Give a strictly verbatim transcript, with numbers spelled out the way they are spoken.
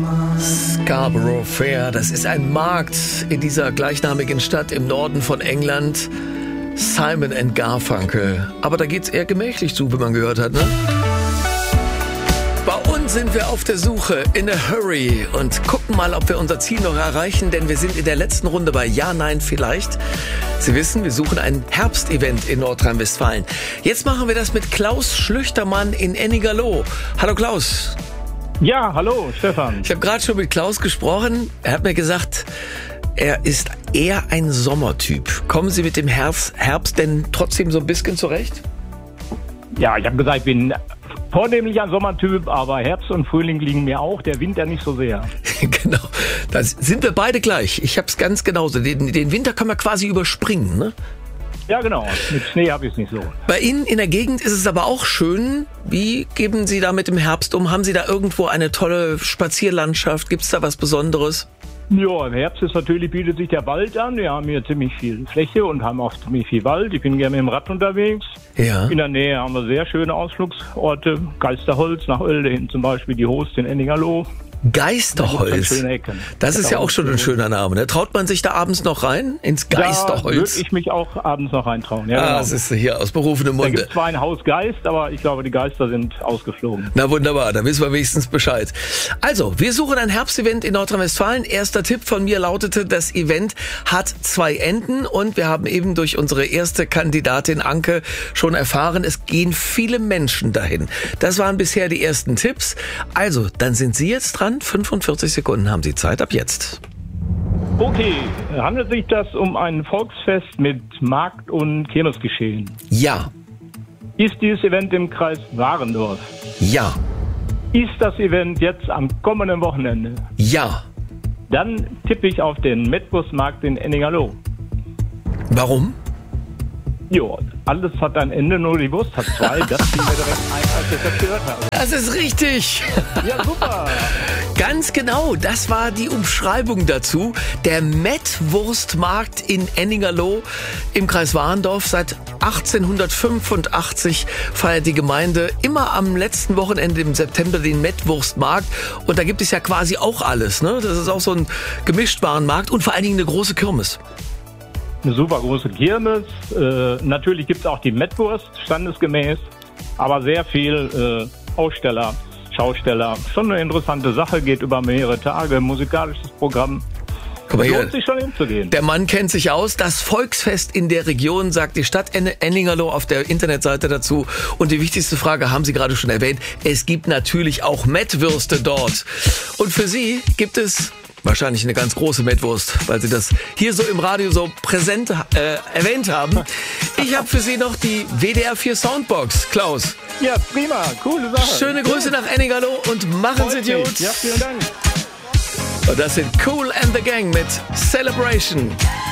Scarborough Fair, das ist ein Markt in dieser gleichnamigen Stadt im Norden von England. Simon and Garfunkel. Aber da geht's eher gemächlich zu, wie man gehört hat, ne? Bei uns sind wir auf der Suche in a hurry und gucken mal, ob wir unser Ziel noch erreichen, denn wir sind in der letzten Runde bei Ja, Nein, Vielleicht. Sie wissen, wir suchen ein Herbstevent in Nordrhein-Westfalen. Jetzt machen wir das mit Klaus Schlüchtermann in Ennigerloh. Hallo Klaus. Ja, hallo Stefan. Ich habe gerade schon mit Klaus gesprochen. Er hat mir gesagt, er ist eher ein Sommertyp. Kommen Sie mit dem Herbst, Herbst denn trotzdem so ein bisschen zurecht? Ja, ich habe gesagt, ich bin vornehmlich ein Sommertyp, aber Herbst und Frühling liegen mir auch, der Winter nicht so sehr. Genau, da sind wir beide gleich. Ich habe es ganz genauso. Den, den Winter kann man quasi überspringen, ne? Ja, genau. Mit Schnee habe ich es nicht so. Bei Ihnen in der Gegend ist es aber auch schön. Wie geben Sie da mit dem Herbst um? Haben Sie da irgendwo eine tolle Spazierlandschaft? Gibt es da was Besonderes? Ja, im Herbst ist natürlich, bietet sich der Wald an. Wir haben hier ziemlich viel Fläche und haben auch ziemlich viel Wald. Ich bin gerne mit dem Rad unterwegs. Ja. In der Nähe haben wir sehr schöne Ausflugsorte. Geisterholz nach Oelde hin zum Beispiel, die Host in Ennigerloh. Geisterholz. Das ist ja auch schon ein schöner Name. Ne? Traut man sich da abends noch rein? Ins Geisterholz? Da würde ich mich auch abends noch reintrauen. Ja, ah, genau. Das ist hier aus berufenem Munde. Da gibt zwar ein Haus Geist, aber ich glaube, die Geister sind ausgeflogen. Na wunderbar, da wissen wir wenigstens Bescheid. Also, wir suchen ein Herbstevent in Nordrhein-Westfalen. Erster Tipp von mir lautete, das Event hat zwei Enden und wir haben eben durch unsere erste Kandidatin Anke schon erfahren, es gehen viele Menschen dahin. Das waren bisher die ersten Tipps. Also, dann sind Sie jetzt dran. fünfundvierzig Sekunden haben Sie Zeit ab jetzt. Okay, handelt sich das um ein Volksfest mit Markt- und Kirmesgeschehen? Ja. Ist dieses Event im Kreis Warendorf? Ja. Ist das Event jetzt am kommenden Wochenende? Ja. Dann tippe ich auf den Mettwurstmarkt in Ennigerloh. Warum? Jo, alles hat ein Ende, nur die Wurst hat zwei. Das fiel mir direkt ein, als ich das gehört habe. Das ist richtig. Ja, super. Ganz genau, das war die Umschreibung dazu. Der Mettwurstmarkt in Ennigerloh im Kreis Warendorf. Seit achtzehnhundertfünfundachtzig feiert die Gemeinde immer am letzten Wochenende im September den Mettwurstmarkt. Und da gibt es ja quasi auch alles, ne? Das ist auch so ein Gemischtwarenmarkt und vor allen Dingen eine große Kirmes. Eine super große Kirmes. Äh, natürlich gibt es auch die Mettwurst, standesgemäß. Aber sehr viel äh, Aussteller, Schausteller. Schon eine interessante Sache, geht über mehrere Tage. Musikalisches Programm. Guck mal hier, lohnt sich schon hinzugehen. Der Mann kennt sich aus. Das Volksfest in der Region, sagt die Stadt Ennigerloh auf der Internetseite dazu. Und die wichtigste Frage haben Sie gerade schon erwähnt. Es gibt natürlich auch Mettwürste dort. Und für Sie gibt es wahrscheinlich eine ganz große Mettwurst, weil Sie das hier so im Radio so präsent äh, erwähnt haben. Ich habe für Sie noch die W D R vier Soundbox, Klaus. Ja, prima, coole Sache. Schöne Grüße nach Ennigerloh und machen Sie gut. Ja, vielen Dank. Und das sind Kool and the Gang mit Celebration.